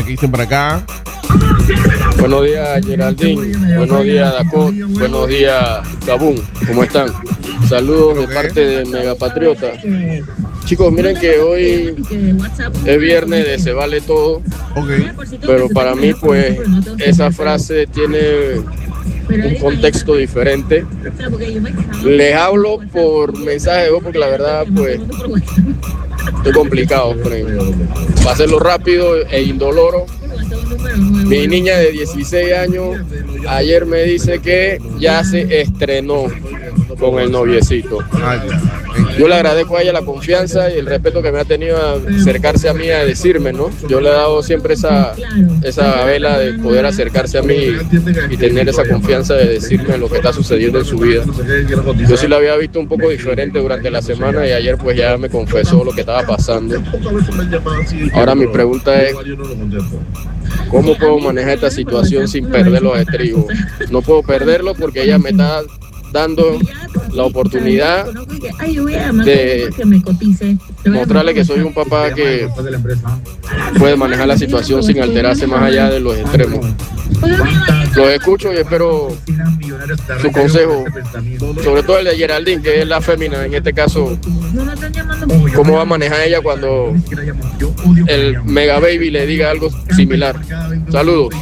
Aquí siempre acá. Buenos días, Geraldine. Buenos días, Dakot. Buenos días, Gabún. ¿Cómo están? Saludos de parte de Megapatriota. Chicos, miren que hoy es viernes de Se Vale Todo. Pero para mí, pues, esa frase tiene un contexto diferente. Les hablo por mensaje de voz porque la verdad, pues, estoy complicado. Para hacerlo rápido e indoloro, mi niña de 16 años ayer me dice que ya se estrenó con el noviecito. Yo le agradezco a ella la confianza y el respeto que me ha tenido a acercarse a mí a decirme, ¿no? Yo le he dado siempre esa vela de poder acercarse a mí y tener esa confianza de decirme lo que está sucediendo en su vida. Yo sí la había visto un poco diferente durante la semana y ayer pues ya me confesó lo que estaba pasando. Ahora mi pregunta es, ¿cómo puedo manejar esta situación sin perder los estribos? No puedo perderlo porque ella me está dando la oportunidad de mostrarle que soy un papá que puede manejar la situación sin alterarse más allá de los extremos. Los escucho y espero su consejo, sobre todo el de Geraldine, que es la fémina en este caso. ¿Cómo va a manejar ella cuando el Mega Baby le diga algo similar? Saludos.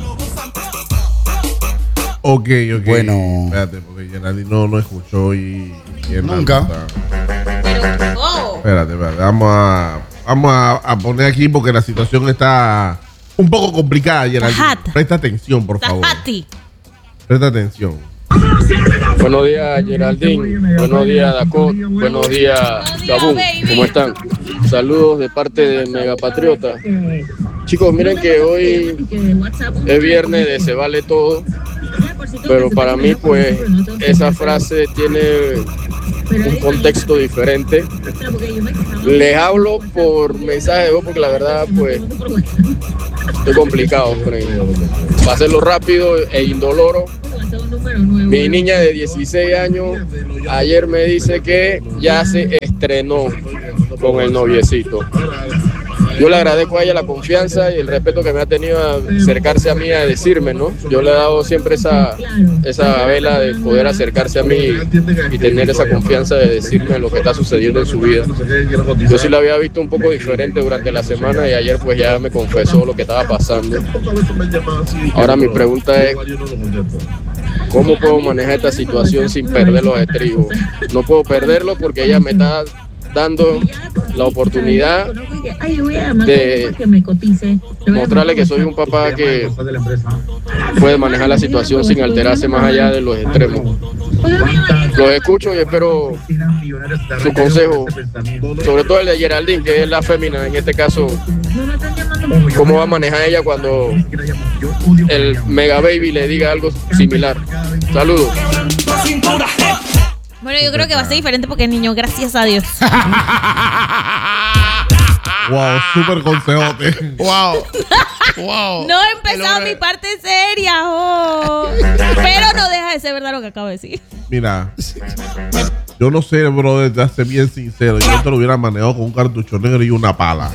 Ok. Bueno. Espérate, porque Geraldine no escuchó y nunca. Espérate. Vamos a poner aquí porque la situación está un poco complicada, Geraldine. Presta atención, por favor. Presta atención. Buenos días, Geraldine. Buenos días, Dakot. Buenos días, Gabún. ¿Cómo están? Saludos de parte de Megapatriota. Chicos, miren que hoy es viernes de Se Vale Todo. Pero para mí, pues, esa frase tiene un contexto diferente. Les hablo por mensaje de voz porque la verdad, pues, estoy complicado. Para hacerlo rápido e indoloro, mi niña de 16 años ayer me dice que ya se estrenó con el noviecito. Yo le agradezco a ella la confianza y el respeto que me ha tenido a acercarse a mí a decirme, ¿no? Yo le he dado siempre esa vela de poder acercarse a mí y tener esa confianza de decirme lo que está sucediendo en su vida. Yo sí la había visto un poco diferente durante la semana y ayer pues ya me confesó lo que estaba pasando. Ahora mi pregunta es, ¿cómo puedo manejar esta situación sin perder los estribos? No puedo perderlo porque ella me está dando la oportunidad de mostrarle que soy un papá que puede manejar la situación sin alterarse más allá de los extremos. Los escucho y espero su consejo, sobre todo el de Geraldine, que es la fémina en este caso. ¿Cómo va a manejar ella cuando el Mega Baby le diga algo similar? Saludos. Bueno, yo creo que va a ser diferente porque el niño, gracias a Dios. Wow, súper consejote. Wow. No he empezado mi parte seria, pero no deja de ser verdad lo que acabo de decir. Mira, yo no sé, bro, desde hace bien sincero. Yo te lo hubiera manejado con un cartucho negro y una pala.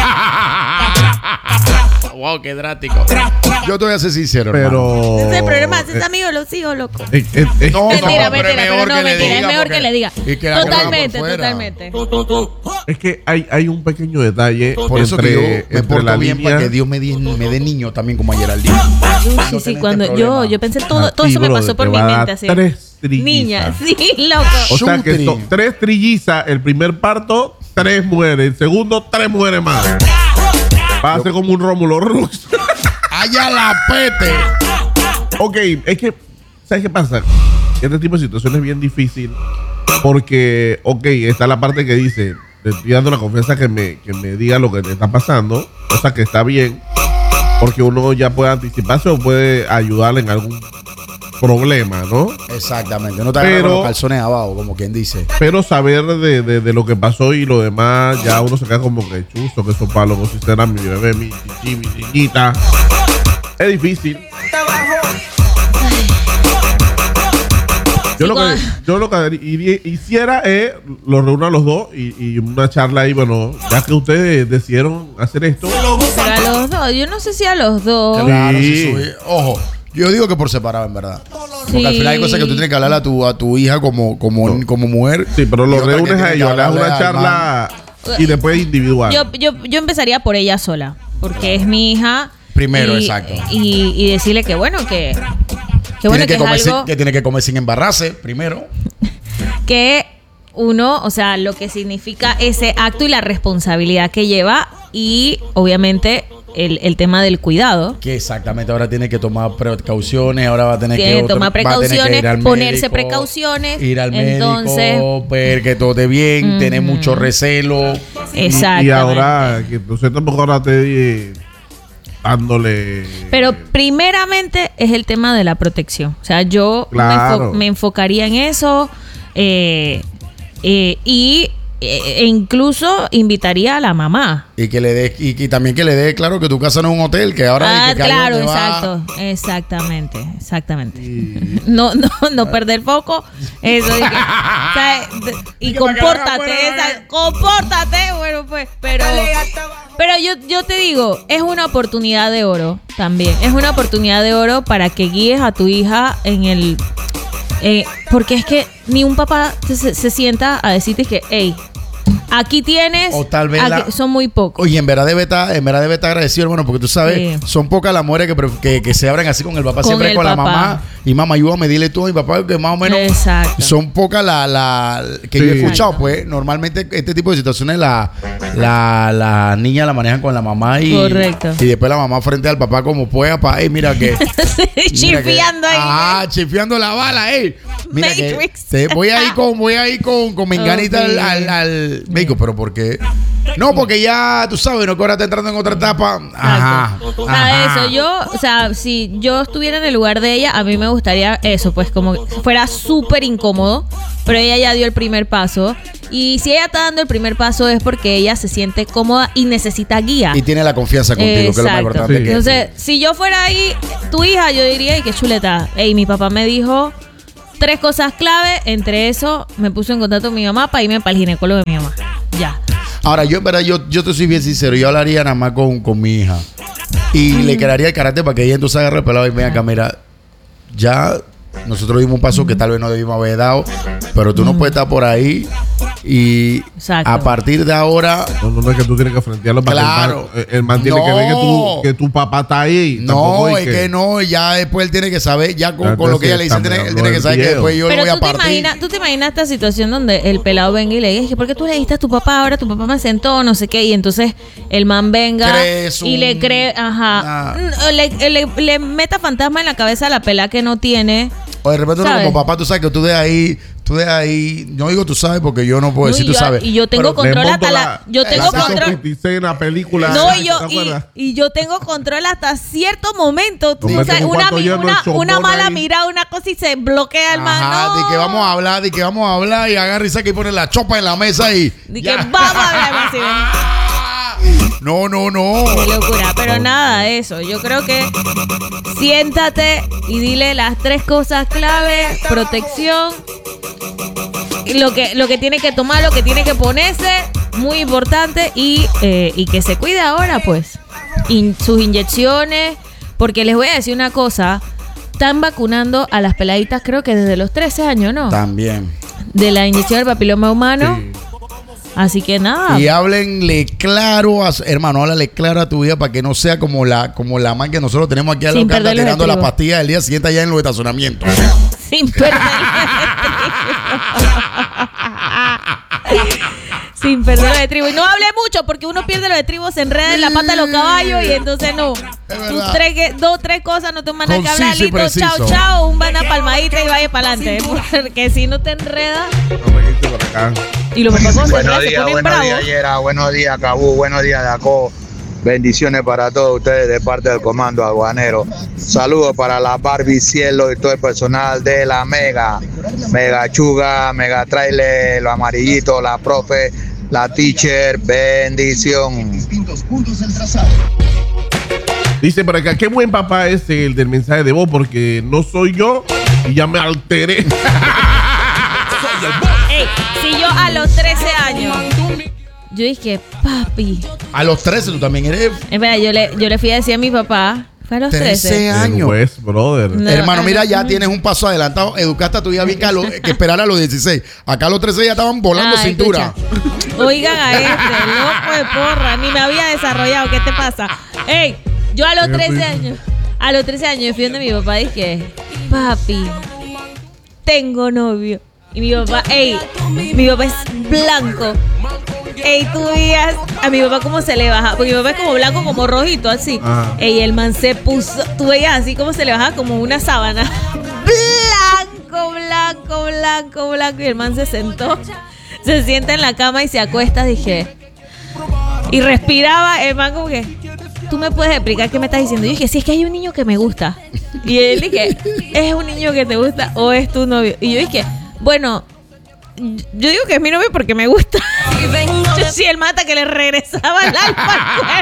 Wow, qué drástico. Yo te voy a ser sincero, pero ese es el problema, es amigo de los hijos, loco. No, mentira, es mejor que le diga. Totalmente. Es que hay un pequeño detalle. Por eso que yo me porto bien línea. para que Dios me dé niño también como a Geraldine. Sí, cuando yo pensé todo eso me pasó por mi mente así. 3 trillizas. Niña, sí, loco. O sea que son 3 trillizas. El primer parto, 3 mujeres. El segundo, 3 mujeres más. Va a ser como un Rómulo Rux. ¡Allá la pete! Ok, es que, ¿sabes qué pasa? Este tipo de situación es bien difícil porque, ok, está la parte que dice, le estoy dando la confianza que me diga lo que te está pasando, cosa que está bien, porque uno ya puede anticiparse o puede ayudarle en algún problema, ¿no? Exactamente, no te agarras los calzones abajo, como quien dice. Pero saber de lo que pasó y lo demás, ya uno se queda como que chuzo, que eso para luego si será mi bebé, mi chichi, mi chiquita. Es difícil. Yo lo que hiciera es lo reúno a los dos y una charla ahí, bueno, ya que ustedes decidieron hacer esto. Pero a los dos, yo no sé si a los dos. Claro, sí. Ojo, yo digo que por separado, en verdad. Porque al final hay cosas que tú tienes que hablar a tu hija como mujer. Sí, pero lo reúnes a ellos, le das una charla y después individual. Yo empezaría por ella sola, porque es mi hija. Primero, exacto. Y decirle que bueno, que tiene que es comer algo que tiene que comer sin embarrarse, primero. que uno, o sea, lo que significa ese acto y la responsabilidad que lleva y obviamente el tema del cuidado. Que exactamente, ahora tiene que tomar precauciones, ahora va a tener que tomar precauciones, ponerse precauciones, ir al médico, entonces, ver que todo esté bien, tener mucho recelo. Exactamente. Y ahora, que usted tampoco ahora te dándole. Pero primeramente es el tema de la protección. O sea, yo me enfocaría en eso y incluso invitaría a la mamá. Y que le dé, y también que le dé claro que tu casa no es un hotel, que ahora claro, exacto, exactamente. No perder foco, eso de que, o sea, y compórtate, compórtate, bueno pues, pero yo te digo, es una oportunidad de oro también, es una oportunidad de oro para que guíes a tu hija en el porque es que ni un papá se sienta a decirte que, hey, aquí tienes, o tal vez son muy pocos. Oye, en verdad debe estar agradecido, hermano, porque tú sabes, son pocas las mujeres que se abren así con el papá, siempre con la mamá. Y mamá, ayúdame, dile tú a mi papá que más o menos. Exacto. Son pocas que yo he escuchado, pues. Normalmente este tipo de situaciones la niña la manejan con la mamá y. Correcto. Y después la mamá frente al papá como pueda, mira que. Chifiando ahí. Chifiando la bala, Mira Matrix. Que voy a ir con menganita al médico, pero ¿por qué? No, porque ya, tú sabes, no que ahora está entrando en otra etapa. Ajá. Eso, yo, o sea, si yo estuviera en el lugar de ella, a mí me gustaría eso, pues como que fuera súper incómodo, pero ella ya dio el primer paso. Y si ella está dando el primer paso es porque ella se siente cómoda y necesita guía. Y tiene la confianza contigo, que es lo más importante. Sí. Entonces, si yo fuera ahí, tu hija, yo diría, qué chuleta. Mi papá me dijo 3 cosas clave, entre eso me puso en contacto con mi mamá para irme para el ginecólogo de mi mamá. Ya. Ahora, yo en verdad, yo te soy bien sincero, yo hablaría nada más con mi hija. Y le quedaría el carácter para que ella entonces agarre el pelado y venga acá, mira, ya nosotros dimos un paso que tal vez no debimos haber dado, pero tú no puedes estar por ahí y a partir de ahora. No es que tú tienes que frentearlo para claro, que el man tiene que ver que tu papá está ahí. No, es que no, ya después él tiene que saber, ya con lo que ella le dice, él tiene que saber que después yo lo voy a partir. ¿Tú te imaginas esta situación donde el pelado venga y le diga, ¿por qué tú le diste a tu papá? Ahora tu papá me sentó, no sé qué, y entonces el man venga y le cree, le meta fantasma en la cabeza a la pelada que no tiene. O de repente uno como papá, tú sabes que tú de ahí, no digo tú sabes porque yo no puedo decir tú sabes. Y yo tengo control hasta la película. No, y yo tengo control hasta cierto momento. Tú sabes, una mala mirada, una cosa y se bloquea el man. Ajá, de que vamos a hablar y agarra y saca y pone la chopa en la mesa y. De que vamos a hablar así. No. Qué locura, pero nada, eso. Yo creo que siéntate y dile las 3 cosas clave: protección, lo que tiene que tomar, lo que tiene que ponerse, muy importante, y que se cuide ahora, pues. Sus inyecciones, porque les voy a decir una cosa: están vacunando a las peladitas, creo que desde los 13 años, ¿no? También. De la inyección del papiloma humano. Sí. Así que nada. Y háblenle claro, hermano, háblale claro a tu vida para que no sea como la man que nosotros tenemos aquí a lo que anda tirando las pastillas el día siguiente allá en los estacionamientos. Sin perder sin perder los estribos. Y no hable mucho porque uno pierde los estribos, se enreda en la pata de los caballos y entonces no. Tú 3 cosas no te mandan que hablar, listo, chao, un banda palmadita y vaya para adelante. Porque si no te enredas. Y lo mejor buenos días, Yera, buenos días, Cabú, buenos días, Daco. Bendiciones para todos ustedes de parte del Comando Aduanero. Saludos para la Barbie Cielo y todo el personal de la Mega Chuga, Mega Trailer, los amarillitos, la profe, la teacher. Bendición. Dice por acá, qué buen papá es el del mensaje de voz, porque no soy yo y ya me alteré. Ey, si yo a los 13 años, yo dije, papi. A los 13 tú también eres. Es verdad, yo le fui a decir a mi papá. Fue a los 13 años. Pues, brother. No, Hermano, mira, ya tienes un paso adelantado. Educaste a tu hija Vika que esperar a los 16. Acá a los 13 ya estaban volando Ay, cintura. escucha. Oigan a loco de porra, ni me había desarrollado. ¿Qué te pasa? Ey, yo a los 13 años, yo fui donde mi papá y dije, papi, tengo novio. Y mi papá es blanco. Ey, tú veías a mi papá cómo se le baja, porque mi papá es como blanco, como rojito, así. Ajá. Ey, el man se puso, tú veías así como se le baja como una sábana. Blanco. Y el man se sentó, se sienta en la cama y se acuesta, dije. Y respiraba, el man como que, ¿tú me puedes explicar qué me estás diciendo? Y yo dije, si es que hay un niño que me gusta. Y él dije, ¿es un niño que te gusta o es tu novio? Y yo dije, bueno, yo digo que es mi novio porque me gusta. Yo sí, el mata que le regresaba el alma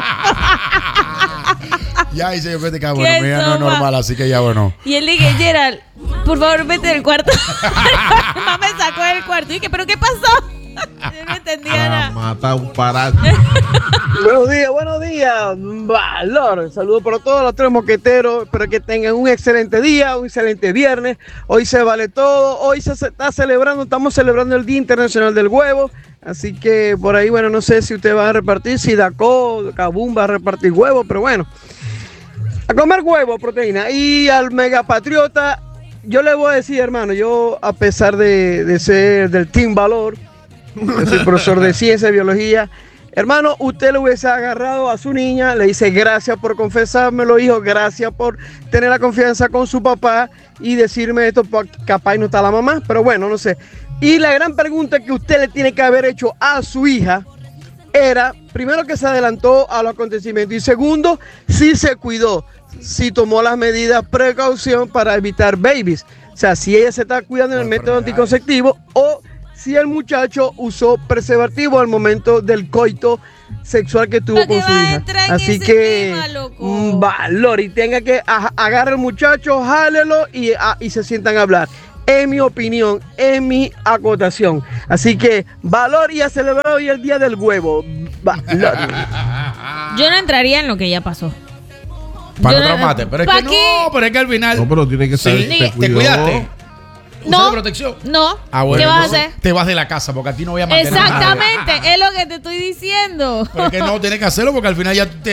al cuerpo. Ya, y se me bueno, ¿Qué mira, no es toma? normal, así que ya bueno. Y él dije, Gerald, por favor, vete del cuarto. Mamá me sacó del cuarto. Y dije, ¿pero qué pasó? Yo no entendía Ah, nada. mata un parate. Buenos días. Valor. Saludos para todos los 3 mosqueteros. Espero que tengan un excelente día, un excelente viernes. Hoy se vale todo. Hoy se está celebrando, estamos celebrando el Día Internacional del Huevo. Así que por ahí, bueno, no sé si usted va a repartir, si Dacó, Kabum va a repartir huevo, pero bueno. A comer huevo, proteína. Y al megapatriota, yo le voy a decir, hermano, yo a pesar de ser del Team Valor, yo soy profesor de ciencia y biología. Hermano, usted le hubiese agarrado a su niña, le dice gracias por confesármelo, hijo, gracias por tener la confianza con su papá y decirme esto, capaz no está la mamá, pero bueno, no sé. Y la gran pregunta que usted le tiene que haber hecho a su hija era, primero, que se adelantó a los acontecimientos y segundo, si se cuidó, si tomó las medidas precaución para evitar babies. O sea, si ella se está cuidando en el método anticonceptivo o si el muchacho usó preservativo al momento del coito sexual que tuvo con su hija. Así que valor y tenga que agarre al muchacho, jálelo y se sientan a hablar. Es mi opinión, es mi acotación. Así que valor y a celebrar hoy el día del huevo. Valor. Yo no entraría en lo que ya pasó. Para Yo no no- traumarte. Pero es ¿pa' que qué? no, pero es que al final. No, pero tiene que ser. Sí, se te cuidó. cuidaste. No, Usa protección. no. Ah, bueno, ¿Qué vas a entonces hacer? te vas de la casa porque a ti no voy a mantener nada. Exactamente, es lo que te estoy diciendo. Pero es que no tienes que hacerlo porque al final ya te